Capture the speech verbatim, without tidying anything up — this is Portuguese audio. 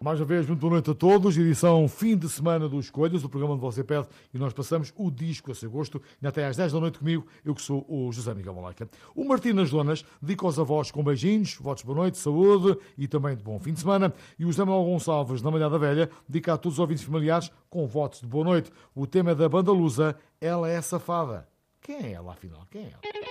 Mais uma vez, muito boa noite a todos. Edição fim de semana dos Escolhas, o programa onde você pede e nós passamos o disco a seu gosto. E até às dez da noite comigo, eu que sou o José Miguel Malaca. O Martim nas Donas dedica aos avós com beijinhos, votos de boa noite, saúde e também de bom fim de semana. E o José Manuel Gonçalves, na Malhada Velha, dedica a todos os ouvintes familiares com votos de boa noite. O tema é da banda lusa, Ela é Safada. Quem é ela, afinal? Quem é ela?